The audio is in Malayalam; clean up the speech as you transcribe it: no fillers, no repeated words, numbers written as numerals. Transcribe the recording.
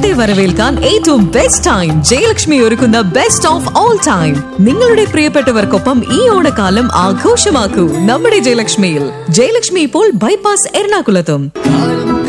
ഓണത്തെ വരവേൽക്കാൻ ഏറ്റവും ബെസ്റ്റ് ടൈം ജയലക്ഷ്മി ഒരുക്കുന്ന ബെസ്റ്റ് ഓഫ് ഓൾ ടൈം. നിങ്ങളുടെ പ്രിയപ്പെട്ടവർക്കൊപ്പം ഈ ഓണക്കാലം ആഘോഷമാക്കൂ നമ്മുടെ ജയലക്ഷ്മിയിൽ. ജയലക്ഷ്മി ഇപ്പോൾ ബൈപ്പാസ് എറണാകുളത്തും.